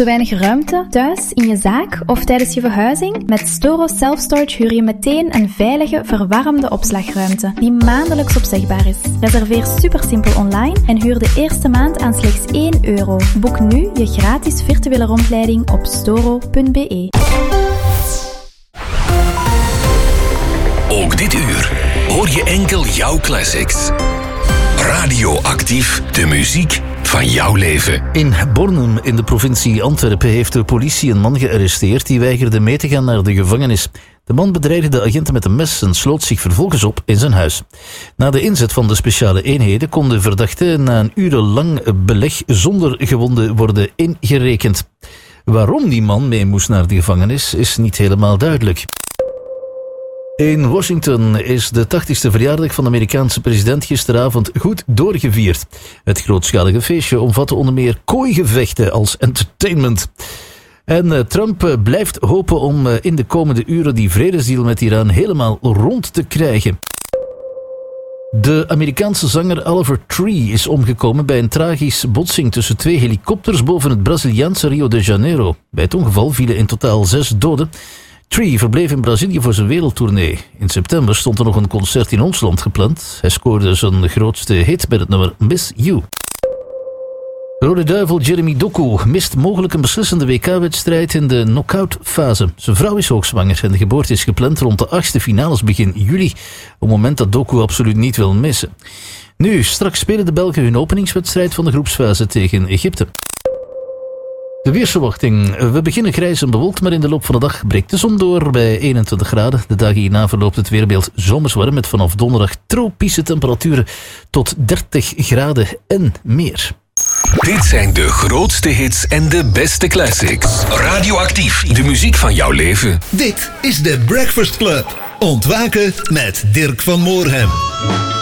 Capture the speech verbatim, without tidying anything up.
Te weinig ruimte, thuis, in je zaak of tijdens je verhuizing? Met Storo Self Storage huur je meteen een veilige, verwarmde opslagruimte die maandelijks opzegbaar is. Reserveer supersimpel online en huur de eerste maand aan slechts één euro. Boek nu je gratis virtuele rondleiding op storo punt be. Ook dit uur hoor je enkel jouw classics. Radioactief, de muziek van jouw leven. In Bornem in de provincie Antwerpen heeft de politie een man gearresteerd die weigerde mee te gaan naar de gevangenis. De man bedreigde de agenten met een mes en sloot zich vervolgens op in zijn huis. Na de inzet van de speciale eenheden kon de verdachte na een urenlang beleg zonder gewonden worden ingerekend. Waarom die man mee moest naar de gevangenis is niet helemaal duidelijk. In Washington is de tachtigste verjaardag van de Amerikaanse president gisteravond goed doorgevierd. Het grootschalige feestje omvatte onder meer kooigevechten als entertainment. En uh, Trump uh, blijft hopen om uh, in de komende uren die vredesdeal met Iran helemaal rond te krijgen. De Amerikaanse zanger Oliver Tree is omgekomen bij een tragische botsing tussen twee helikopters boven het Braziliaanse Rio de Janeiro. Bij het ongeval vielen in totaal zes doden. Tree verbleef in Brazilië voor zijn wereldtournee. In september stond er nog een concert in ons land gepland. Hij scoorde zijn grootste hit met het nummer Miss You. Rode Duivel Jeremy Doku mist mogelijk een beslissende W K-wedstrijd in de knock-out-fase. Zijn vrouw is hoogzwanger en de geboorte is gepland rond de achtste finales begin juli. Een moment dat Doku absoluut niet wil missen. Nu, straks spelen de Belgen hun openingswedstrijd van de groepsfase tegen Egypte. De weersverwachting. We beginnen grijs en bewolkt, maar in de loop van de dag breekt de zon door bij eenentwintig graden. De dagen hierna verloopt het weerbeeld zomers warm met vanaf donderdag tropische temperaturen tot dertig graden en meer. Dit zijn de grootste hits en de beste classics. Radioactief, de muziek van jouw leven. Dit is de Breakfast Club. Ontwaken met Dirk van Moorhem.